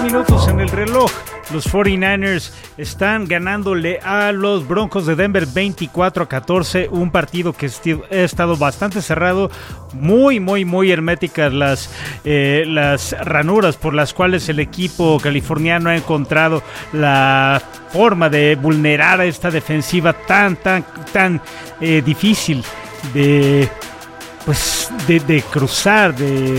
minutos en el reloj. Los 49ers están ganándole a los Broncos de Denver 24-14, un partido que ha estado bastante cerrado, muy herméticas las ranuras por las cuales el equipo californiano ha encontrado la forma de vulnerar a esta defensiva tan difícil de cruzar,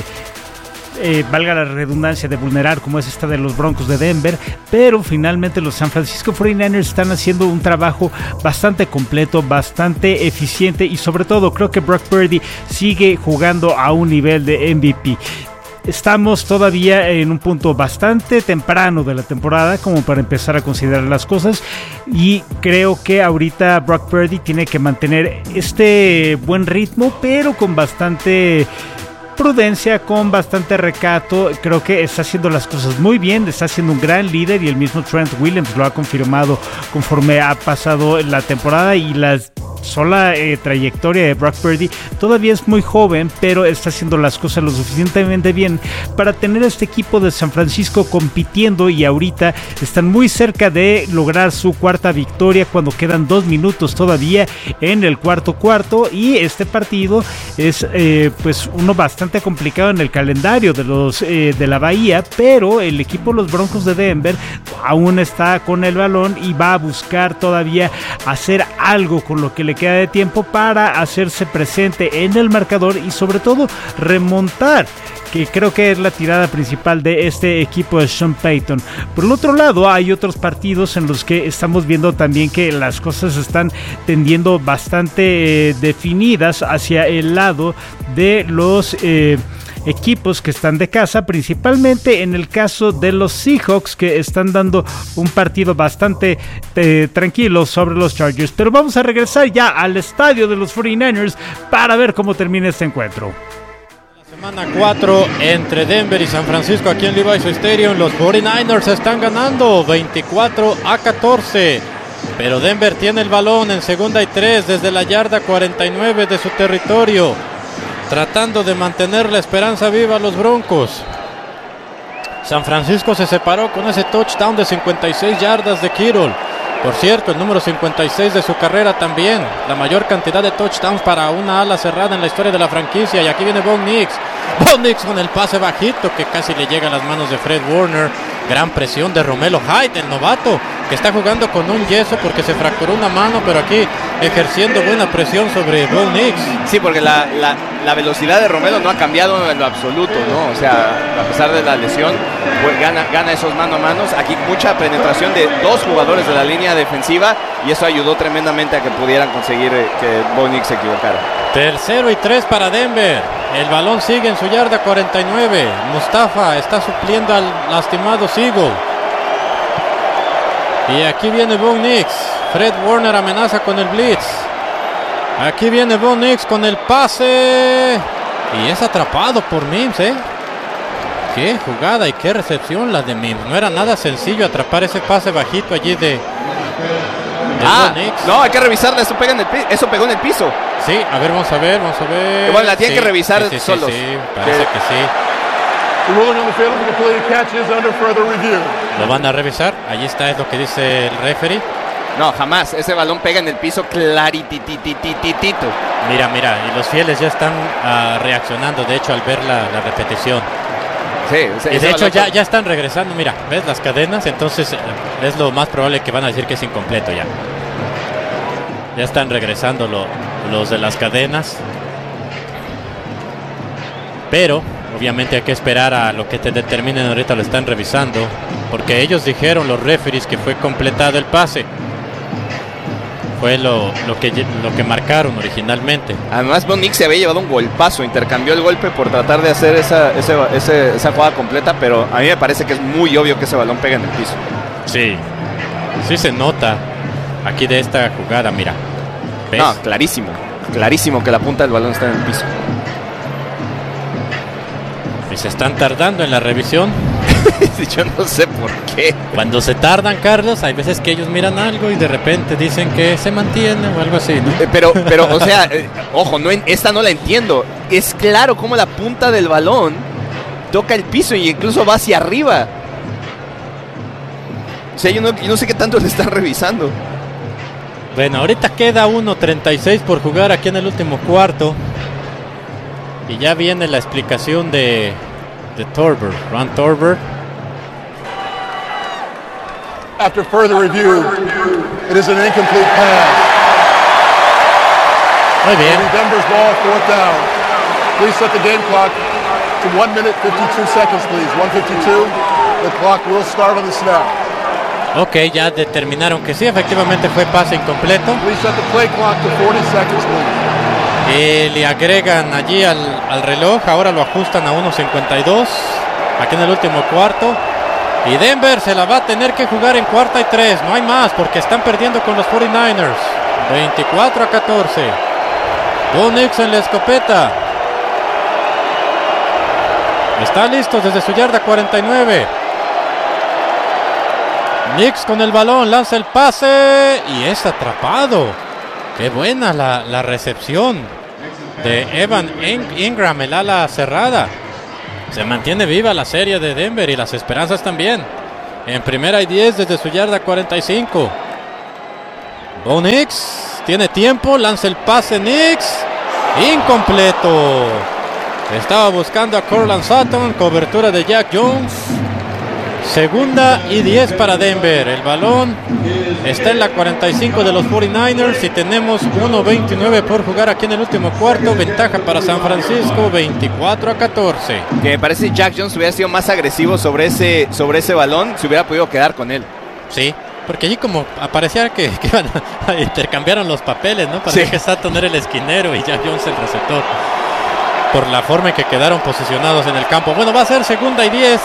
valga la redundancia, de vulnerar, como es esta de los Broncos de Denver. Pero finalmente los San Francisco 49ers están haciendo un trabajo bastante completo, bastante eficiente, y sobre todo creo que Brock Purdy sigue jugando a un nivel de MVP. Estamos todavía en un punto bastante temprano de la temporada como para empezar a considerar las cosas, y creo que ahorita Brock Purdy tiene que mantener este buen ritmo, pero con bastante prudencia, con bastante recato. Creo que está haciendo las cosas muy bien, está siendo un gran líder, y el mismo Trent Williams lo ha confirmado conforme ha pasado la temporada, y la sola trayectoria de Brock Purdy. Todavía es muy joven, pero está haciendo las cosas lo suficientemente bien para tener a este equipo de San Francisco compitiendo, y ahorita están muy cerca de lograr su cuarta victoria cuando quedan 2 minutos todavía en el cuarto, y este partido es pues uno bastante complicado en el calendario de los de la Bahía, pero el equipo de los Broncos de Denver aún está con el balón y va a buscar todavía hacer algo con lo que le queda de tiempo para hacerse presente en el marcador y sobre todo remontar, que creo que es la tirada principal de este equipo de Sean Payton. Por el otro lado, hay otros partidos en los que estamos viendo también que las cosas están tendiendo bastante definidas hacia el lado de los equipos que están de casa, principalmente en el caso de los Seahawks, que están dando un partido bastante tranquilo sobre los Chargers. Pero vamos a regresar ya al estadio de los 49ers para ver cómo termina este encuentro. Semana 4 entre Denver y San Francisco aquí en Levi's Stadium. Los 49ers están ganando 24-14, pero Denver tiene el balón en 2nd y 3 desde la yarda 49 de su territorio, tratando de mantener la esperanza viva a los Broncos. San Francisco se separó con ese touchdown de 56 yardas de Kittle. Por cierto, el número 56 de su carrera también. La mayor cantidad de touchdowns para una ala cerrada en la historia de la franquicia. Y aquí viene Bo Nix. Bo Nix con el pase bajito que casi le llega a las manos de Fred Warner. Gran presión de Romelo Hyde, el novato, que está jugando con un yeso porque se fracturó una mano, pero aquí ejerciendo buena presión sobre Bo Nix. Sí, porque la velocidad de Romelo no ha cambiado en lo absoluto, ¿no? O sea, a pesar de la lesión, pues gana esos mano a manos. Aquí mucha penetración de 2 jugadores de la línea defensiva, y eso ayudó tremendamente a que pudieran conseguir que Bo Nix se equivocara. 3rd y 3 para Denver. El balón sigue en su yarda 49. Mustafa está supliendo al lastimado Seagull. Y aquí viene Bo Nix. Fred Warner amenaza con el blitz. Aquí viene Bo Nix con el pase. Y es atrapado por Mims, ¿eh? Qué jugada y qué recepción la de Mims. No era nada sencillo atrapar ese pase bajito allí de Bo Nix. No, hay que revisarla. Eso pegó en el piso. Sí, a ver, vamos a ver. Bueno, la tienen que revisar solos. Sí, parece que sí. Lo van a revisar. Allí está, es lo que dice el referee. No, jamás. Ese balón pega en el piso claritititititito. Mira, y los fieles ya están reaccionando, de hecho, al ver la repetición. Sí, y de hecho ya están regresando. Mira, ¿ves las cadenas? Entonces es lo más probable que van a decir que es incompleto ya. Ya están regresando los de las cadenas. Pero obviamente hay que esperar a lo que te determinen. Ahorita lo están revisando, porque ellos dijeron, los referees, que fue completado el pase. Fue lo que marcaron originalmente. Además, Bo Nix se había llevado un golpazo, intercambió el golpe por tratar de hacer esa jugada completa, pero a mí me parece que es muy obvio que ese balón pega en el piso. Sí se nota aquí de esta jugada, mira. ¿Ves? No, clarísimo que la punta del balón está en el piso. Y se están tardando en la revisión. Yo no sé por qué. Cuando se tardan, Carlos, hay veces que ellos miran algo y de repente dicen que se mantiene o algo así, ¿no? Pero o sea, ojo, esta no la entiendo. Es claro como la punta del balón toca el piso y incluso va hacia arriba. O sea, yo no sé qué tanto le están revisando. Bueno, ahorita queda 1:36 por jugar aquí en el último cuarto. Y ya viene la explicación de Torber, Ron Torber. After further review, it is an incomplete pass. Muy bien. Denver's ball, 4th down. Please set the game clock to 1 minute 52 seconds, please. 1:52. The clock will start on the snap. Ok, ya determinaron que sí, efectivamente fue pase incompleto. Please set the play clock to 40 seconds, please. Y le agregan allí al reloj, ahora lo ajustan a 1:52, aquí en el último cuarto. Y Denver se la va a tener que jugar en 4ª y 3, no hay más, porque están perdiendo con los 49ers. 24-14. Bo Nix en la escopeta. Está listo desde su yarda 49. Nix con el balón, lanza el pase y es atrapado. Qué buena la recepción de Evan Ingram, el ala cerrada. Se mantiene viva la serie de Denver y las esperanzas también. En 1ª y 10 desde su yarda 45. Bo Nix tiene tiempo, lanza el pase Nix. Incompleto. Estaba buscando a Courtland Sutton, cobertura de Jack Jones. 2ª y 10 para Denver. El balón está en la 45 de los 49ers y tenemos 1:29 por jugar aquí en el último cuarto. Ventaja para San Francisco, 24-14. Que me parece Jack Jones hubiera sido más agresivo sobre ese balón, se hubiera podido quedar con él. Sí, porque allí como parecía que iban a intercambiaron los papeles, ¿no? Parecía que Sutton era el esquinero y Jack Jones el receptor, por la forma en que quedaron posicionados en el campo. Bueno, va a ser 2ª y 10.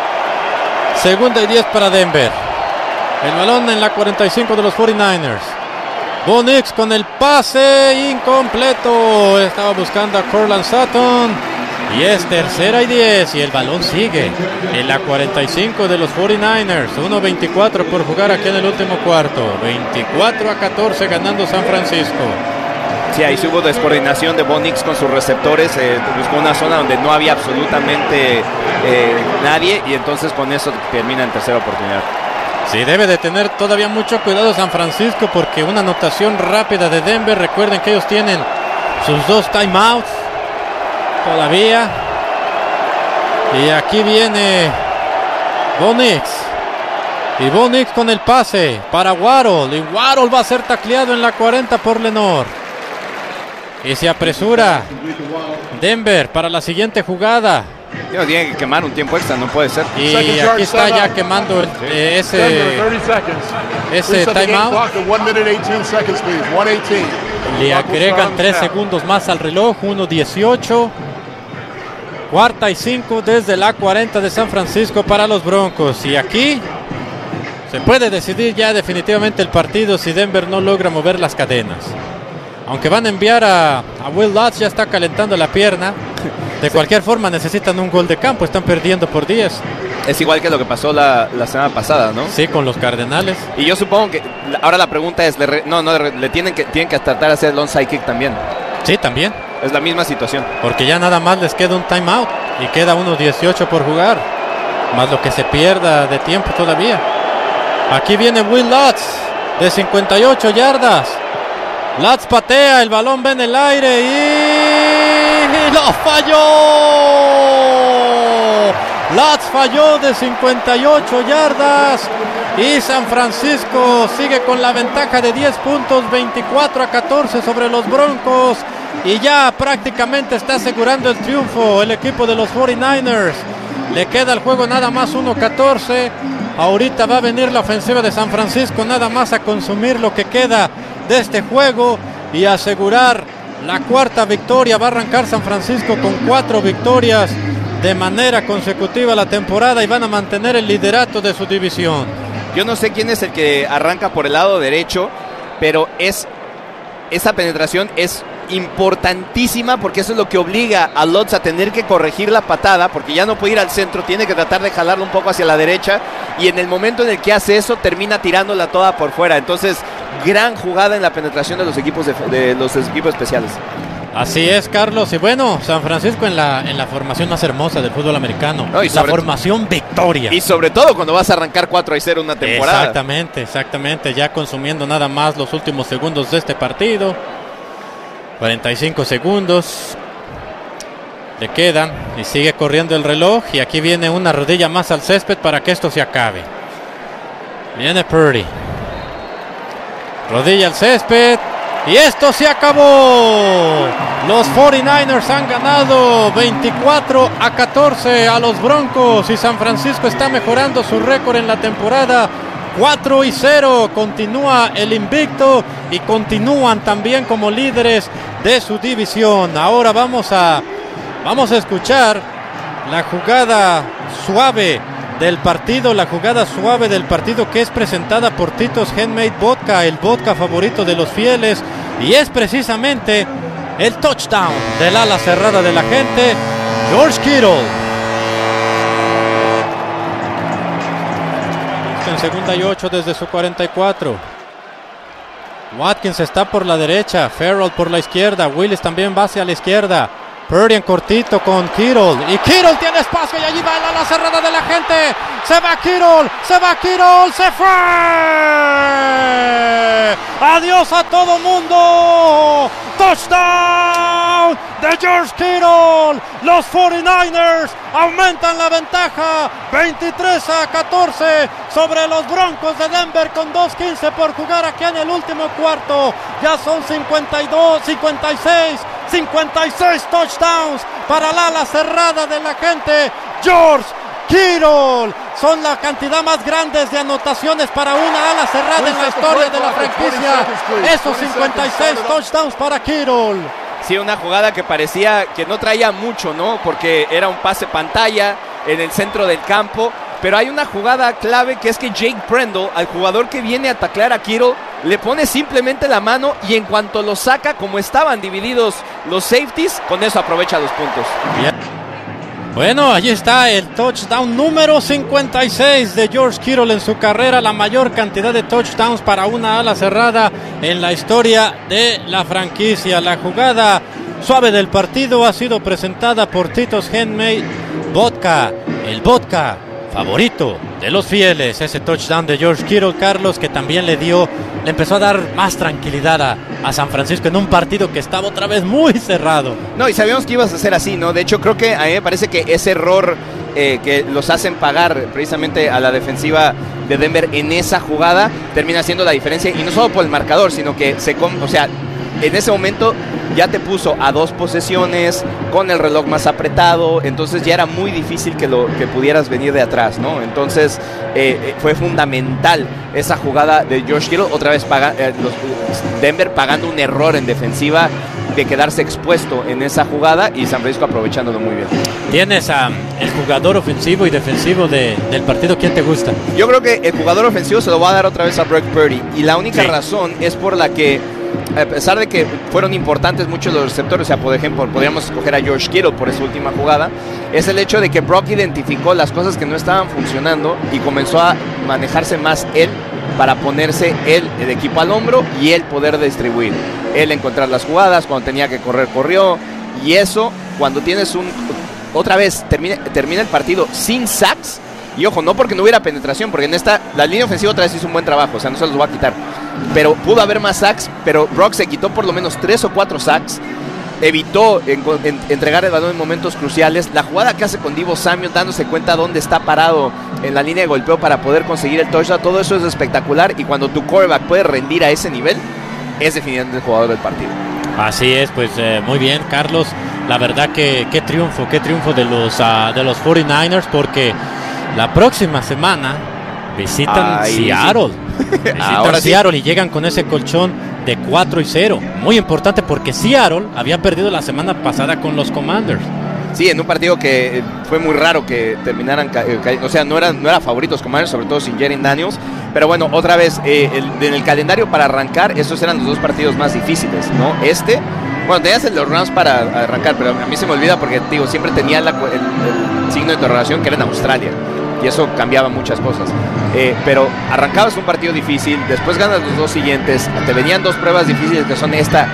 2ª y 10 para Denver. El balón en la 45 de los 49ers. Bo Nix con el pase incompleto. Estaba buscando a Courtland Sutton. Y es 3ª y 10. Y el balón sigue en la 45 de los 49ers. 1:24 por jugar aquí en el último cuarto. 24-14 ganando San Francisco. Sí, ahí hubo descoordinación de Bo Nix con sus receptores, buscó una zona donde no había absolutamente nadie y entonces con eso termina en tercera oportunidad. Sí, debe de tener todavía mucho cuidado San Francisco porque una anotación rápida de Denver, recuerden que ellos tienen sus 2 timeouts todavía. Y aquí viene Bo Nix. Y Bo Nix con el pase para Waddle. Y Waddle va a ser tacleado en la 40 por Lenoir. Y se apresura Denver para la siguiente jugada. Tiene que quemar un tiempo extra, no puede ser. Y aquí está ya quemando ese timeout. Le agregan 3 segundos más al reloj, 1:18. 4ª y 5 desde la 40 de San Francisco para los Broncos. Y aquí se puede decidir ya definitivamente el partido si Denver no logra mover las cadenas. Aunque van a enviar a Will Lutz, ya está calentando la pierna. De cualquier forma necesitan un gol de campo, están perdiendo por 10. Es igual que lo que pasó la semana pasada, ¿no? Sí, con los Cardenales. Y yo supongo que ahora la pregunta es, le tienen que tratar de hacer el onside kick también. Sí, también. Es la misma situación. Porque ya nada más les queda un timeout y queda 1:18 por jugar. Más lo que se pierda de tiempo todavía. Aquí viene Will Lutz de 58 yardas. Lutz patea, el balón va en el aire y lo falló. Lutz falló de 58 yardas y San Francisco sigue con la ventaja de 10 puntos, 24-14 sobre los Broncos y ya prácticamente está asegurando el triunfo el equipo de los 49ers. Le queda el juego nada más 1:14. Ahorita va a venir la ofensiva de San Francisco nada más a consumir lo que queda de este juego y asegurar la 4ª victoria. Va a arrancar San Francisco con 4 victorias de manera consecutiva la temporada y van a mantener el liderato de su división. Yo no sé quién es el que arranca por el lado derecho, pero esa penetración es importantísima porque eso es lo que obliga a Lutz a tener que corregir la patada porque ya no puede ir al centro, tiene que tratar de jalarlo un poco hacia la derecha y en el momento en el que hace eso termina tirándola toda por fuera. Entonces, gran jugada en la penetración de los equipos especiales. Así es, Carlos. Y bueno, San Francisco en la formación más hermosa del fútbol americano. No, la formación victoria. Y sobre todo cuando vas a arrancar 4-0 una temporada. Exactamente. Ya consumiendo nada más los últimos segundos de este partido. 45 segundos. Le quedan y sigue corriendo el reloj. Y aquí viene una rodilla más al césped para que esto se acabe. Viene Purdy. Rodilla al césped. Y esto se acabó. Los 49ers han ganado 24-14 a los Broncos. Y San Francisco está mejorando su récord en la temporada. 4-0. Continúa el invicto. Y continúan también como líderes de su división. Ahora vamos a escuchar la jugada suave del partido, que es presentada por Tito's Handmade Vodka, el vodka favorito de los fieles, y es precisamente el touchdown del ala cerrada de la gente, George Kittle. En 2nd y 8 desde su 44. Watkins está por la derecha, Farrell por la izquierda, Willis también va hacia la izquierda. Purdy en cortito con Kittle. Y Kittle tiene espacio y allí va el ala cerrada de la gente. Se va Kittle, se fue. Adiós a todo mundo. Touchdown de George Kittle. Los 49ers aumentan la ventaja 23-14 sobre los Broncos de Denver con 2:15 por jugar aquí en el último cuarto. Ya son 56 touchdowns para la ala cerrada de la gente, George Kittle. Son la cantidad más grande de anotaciones para una ala cerrada en la historia de la franquicia. Esos 56 touchdowns para Kittle. Sí, una jugada que parecía que no traía mucho, ¿no? Porque era un pase pantalla en el centro del campo. Pero hay una jugada clave que es que Jake Brendel, al jugador que viene a taclear a Kittle, le pone simplemente la mano y en cuanto lo saca, como estaban divididos los safeties, con eso aprovecha los puntos. Bien. Bueno, allí está el touchdown número 56 de George Kittle en su carrera, la mayor cantidad de touchdowns para una ala cerrada en la historia de la franquicia. La jugada suave del partido ha sido presentada por Tito's Handmade Vodka, el vodka favorito de los fieles. Ese touchdown de George Kittle, Carlos, que también le empezó a dar más tranquilidad a San Francisco en un partido que estaba otra vez muy cerrado. No, y sabíamos que ibas a ser así, ¿no? De hecho, creo que a mí me parece que ese error que los hacen pagar precisamente a la defensiva de Denver en esa jugada termina siendo la diferencia, y no solo por el marcador, sino que en ese momento ya te puso a 2 posesiones con el reloj más apretado, entonces ya era muy difícil que pudieras venir de atrás, ¿no? Entonces fue fundamental esa jugada de George Kittle, otra vez Denver pagando un error en defensiva de quedarse expuesto en esa jugada y San Francisco aprovechándolo muy bien. Tienes el jugador ofensivo y defensivo del partido. ¿Quién te gusta? Yo creo que el jugador ofensivo se lo va a dar otra vez a Brock Purdy, y la única razón es por la que, a pesar de que fueron importantes muchos los receptores, o sea, por ejemplo, podríamos escoger a George Kittle por esa última jugada, es el hecho de que Brock identificó las cosas que no estaban funcionando y comenzó a manejarse más él para ponerse el equipo al hombro y él poder distribuir, él encontrar las jugadas, cuando tenía que correr, corrió, y eso, cuando tienes otra vez, termina el partido sin sacks. Y ojo, no porque no hubiera penetración, porque la línea ofensiva otra vez hizo un buen trabajo, o sea, no se los va a quitar. Pero pudo haber más sacks, pero Brock se quitó por lo menos 3 o 4 sacks. Evitó entregar el balón en momentos cruciales. La jugada que hace con Deebo Samuel, dándose cuenta dónde está parado en la línea de golpeo para poder conseguir el touchdown, todo eso es espectacular. Y cuando tu quarterback puede rendir a ese nivel, es definitivamente el jugador del partido. Así es, pues muy bien, Carlos. La verdad que qué triunfo de los 49ers, porque la próxima semana visitan Seattle. Visitan Seattle y llegan con ese colchón de 4-0. Muy importante porque Seattle había perdido la semana pasada con los Commanders. Sí, en un partido que fue muy raro que terminaran, o sea, no eran favoritos Commanders, sobre todo sin Jaren Daniels. Pero bueno, otra vez, en el calendario para arrancar, estos eran los 2 partidos más difíciles, ¿no? Bueno, tenías los Rams para arrancar, pero a mí se me olvida porque, digo, siempre tenía el signo de interrogación que era en Australia. Y eso cambiaba muchas cosas. Pero arrancabas un partido difícil, después ganas los 2 siguientes, te venían 2 pruebas difíciles que son esta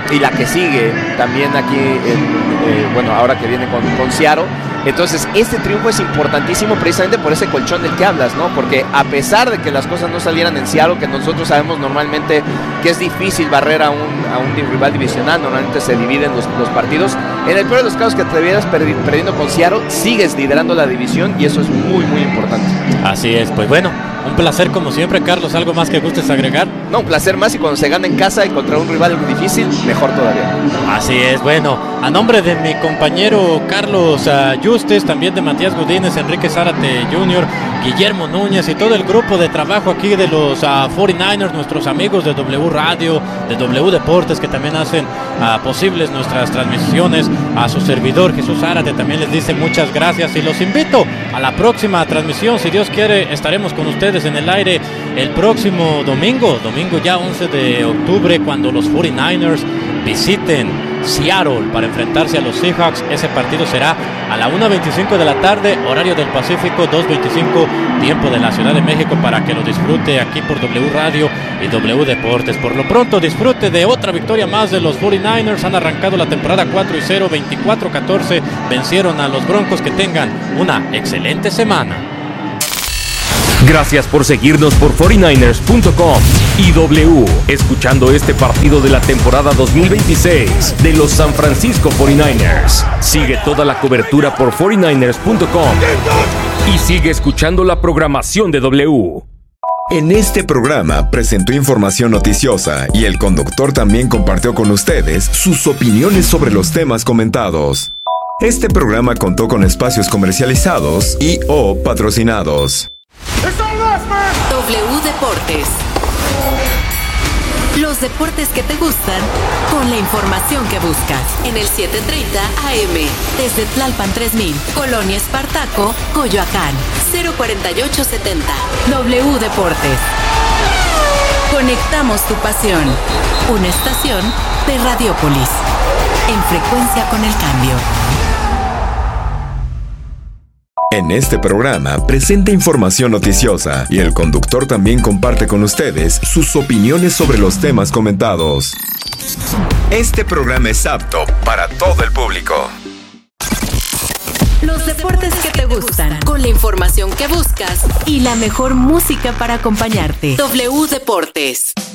y la que sigue también aquí, ahora que viene con Seattle. Entonces este triunfo es importantísimo precisamente por ese colchón del que hablas, ¿no? Porque a pesar de que las cosas no salieran en Seattle, que nosotros sabemos normalmente que es difícil barrer a un rival divisional, normalmente se dividen los partidos, en el peor de los casos que te vieras perdiendo con Seattle, sigues liderando la división y eso es muy muy importante. Así es, pues bueno, un placer como siempre, Carlos. ¿Algo más que gustes agregar? No, un placer más, y cuando se gana en casa y contra un rival difícil, mejor todavía. Así es, bueno, a nombre de mi compañero Carlos Justes, también de Matías Godínez, Enrique Zárate Jr., Guillermo Núñez y todo el grupo de trabajo aquí de los 49ers, nuestros amigos de W Radio, de W Deportes, que también hacen posibles nuestras transmisiones, a su servidor Jesús Zárate también les dice muchas gracias y los invito a la próxima transmisión. Si Dios quiere, estaremos con ustedes en el aire el próximo domingo ya 11 de octubre, cuando los 49ers visiten Seattle para enfrentarse a los Seahawks. Ese partido será a la 1:25 de la tarde, horario del Pacífico, 2:25 tiempo de la Ciudad de México, para que lo disfrute aquí por W Radio y W Deportes. Por lo pronto, disfrute de otra victoria más de los 49ers. Han arrancado la temporada 4-0, 24-14, vencieron a los Broncos. Que tengan una excelente semana. Gracias por seguirnos por 49ers.com y W, escuchando este partido de la temporada 2026 de los San Francisco 49ers. Sigue toda la cobertura por 49ers.com y sigue escuchando la programación de W. En este programa presentó información noticiosa y el conductor también compartió con ustedes sus opiniones sobre los temas comentados. Este programa contó con espacios comercializados y o patrocinados. W Deportes. Los deportes que te gustan, con la información que buscas. En el 730 AM, desde Tlalpan 3000, Colonia Espartaco, Coyoacán, 04870. W Deportes. Conectamos tu pasión. Una estación de Radiópolis. En frecuencia con el cambio. En este programa presenta información noticiosa y el conductor también comparte con ustedes sus opiniones sobre los temas comentados. Este programa es apto para todo el público. Los deportes que te gustan, con la información que buscas y la mejor música para acompañarte. W Deportes.